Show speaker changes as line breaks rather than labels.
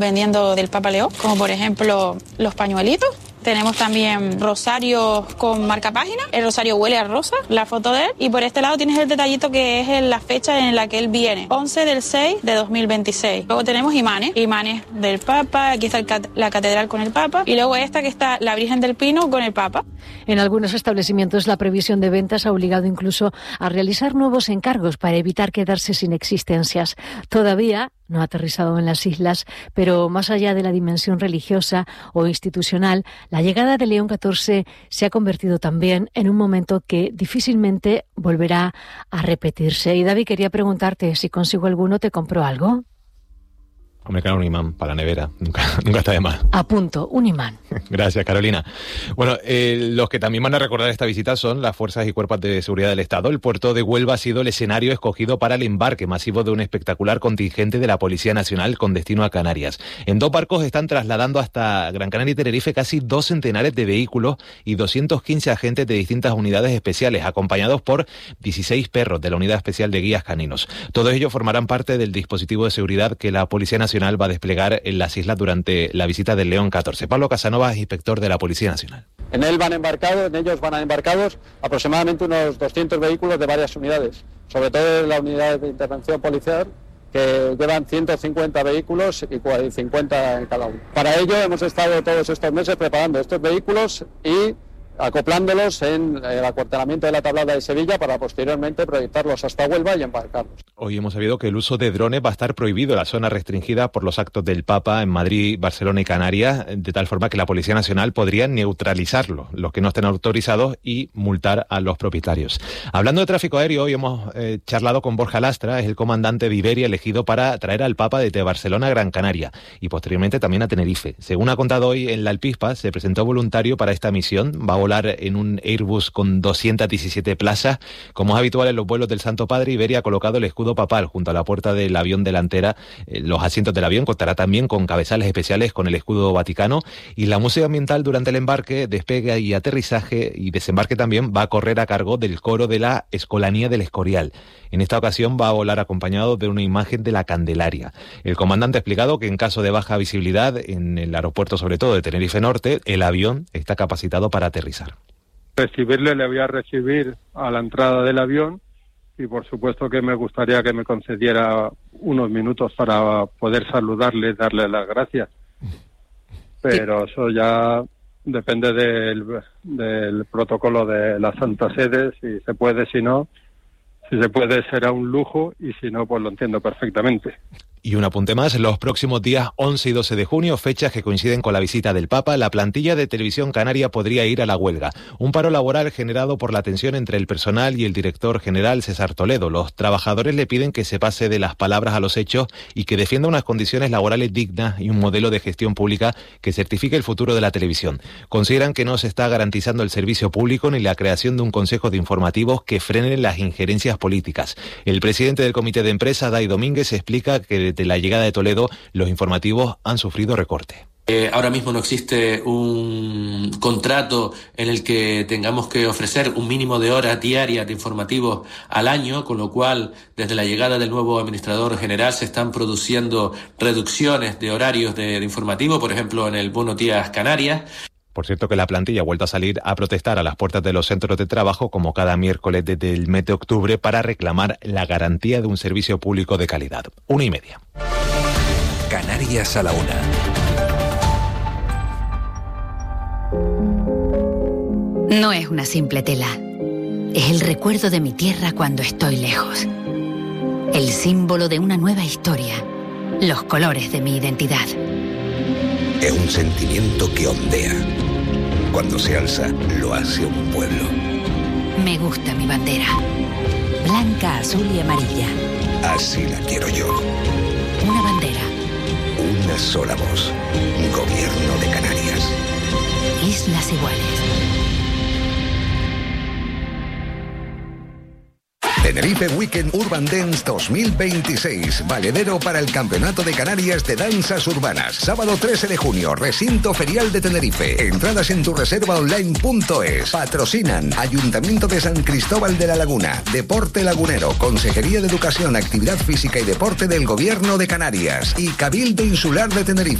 vendiendo del Papa León, como por ejemplo los pañuelitos. Tenemos también rosarios con marca página. El rosario huele a rosa, la foto de él. Y por este lado tienes el detallito que es la fecha en la que él viene, 11/6/2026. Luego tenemos imanes del Papa. Aquí está la catedral con el Papa. Y luego esta que está la Virgen del Pino con el Papa.
En algunos establecimientos la previsión de ventas ha obligado incluso a realizar nuevos encargos para evitar quedarse sin existencias. Todavía no ha aterrizado en las islas, pero más allá de la dimensión religiosa o institucional, la llegada de León XIV se ha convertido también en un momento que difícilmente volverá a repetirse. Y David, quería preguntarte si consigo alguno, ¿te compró algo?
Hombre, claro, un imán para la nevera. Nunca está de más.
A punto, un imán.
Gracias, Carolina. Bueno, los que también van a recordar esta visita son las fuerzas y cuerpos de seguridad del Estado. El puerto de Huelva ha sido el escenario escogido para el embarque masivo de un espectacular contingente de la Policía Nacional con destino a Canarias. En 2 barcos están trasladando hasta Gran Canaria y Tenerife casi 2 centenares de vehículos y 215 agentes de distintas unidades especiales, acompañados por 16 perros de la Unidad Especial de Guías Caninos. Todos ellos formarán parte del dispositivo de seguridad que la Policía Nacional va a desplegar en las islas durante la visita del León XIV. Pablo Casanova es inspector de la Policía Nacional.
En ellos van embarcados aproximadamente unos 200 vehículos de varias unidades, sobre todo la unidad de intervención policial, que llevan 150 vehículos y 50 en cada uno. Para ello hemos estado todos estos meses preparando estos vehículos y acoplándolos en el acuartelamiento de la Tablada de Sevilla para posteriormente proyectarlos hasta Huelva y embarcarlos.
Hoy hemos sabido que el uso de drones va a estar prohibido en la zona restringida por los actos del Papa en Madrid, Barcelona y Canarias, de tal forma que la Policía Nacional podría neutralizarlos, los que no estén autorizados, y multar a los propietarios. Hablando de tráfico aéreo, hoy hemos charlado con Borja Lastra, es el comandante de Iberia elegido para traer al Papa desde Barcelona a Gran Canaria y posteriormente también a Tenerife. Según ha contado hoy en la Alpispa, se presentó voluntario para esta misión, va a volar en un Airbus con 217 plazas. Como es habitual en los vuelos del Santo Padre, Iberia ha colocado el escudo papal junto a la puerta del avión delantera. Los asientos del avión contará también con cabezales especiales con el escudo vaticano, y la música ambiental durante el embarque, despegue y aterrizaje y desembarque también va a correr a cargo del coro de la Escolanía del Escorial. En esta ocasión va a volar acompañado de una imagen de la Candelaria. El comandante ha explicado que en caso de baja visibilidad en el aeropuerto, sobre todo de Tenerife Norte, el avión está capacitado para aterrizar.
Le voy a recibir a la entrada del avión y por supuesto que me gustaría que me concediera unos minutos para poder saludarle, darle las gracias. Pero eso ya depende del protocolo de la Santa Sede, si se puede, si no. Si se puede será un lujo y si no, pues lo entiendo perfectamente.
Y un apunte más, los próximos días 11 y 12 de junio, fechas que coinciden con la visita del Papa, la plantilla de Televisión Canaria podría ir a la huelga. Un paro laboral generado por la tensión entre el personal y el director general César Toledo. Los trabajadores le piden que se pase de las palabras a los hechos y que defienda unas condiciones laborales dignas y un modelo de gestión pública que certifique el futuro de la televisión. Consideran que no se está garantizando el servicio público ni la creación de un consejo de informativos que frenen las injerencias políticas. El presidente del comité de empresa, Day Domínguez, explica que desde la llegada de Toledo los informativos han sufrido recorte.
Ahora mismo no existe un contrato en el que tengamos que ofrecer un mínimo de horas diarias de informativos al año, con lo cual desde la llegada del nuevo administrador general se están produciendo reducciones de horarios de informativo, por ejemplo en el Buenos Días Canarias.
Por cierto que la plantilla ha vuelto a salir a protestar a las puertas de los centros de trabajo como cada miércoles desde el mes de octubre para reclamar la garantía de un servicio público de calidad. 1:30.
Canarias a la 1.
No es una simple tela. Es el recuerdo de mi tierra cuando estoy lejos. El símbolo de una nueva historia. Los colores de mi identidad.
Es un sentimiento que ondea. Cuando se alza, lo hace un pueblo.
Me gusta mi bandera. Blanca, azul y amarilla.
Así la quiero yo.
Una bandera.
Una sola voz. Gobierno de Canarias.
Islas Iguales.
Tenerife Weekend Urban Dance 2026, valedero para el Campeonato de Canarias de Danzas Urbanas. Sábado 13 de junio, Recinto Ferial de Tenerife. Entradas en tureservaonline.es. Patrocinan Ayuntamiento de San Cristóbal de la Laguna, Deporte Lagunero, Consejería de Educación, Actividad Física y Deporte del Gobierno de Canarias y Cabildo Insular de Tenerife.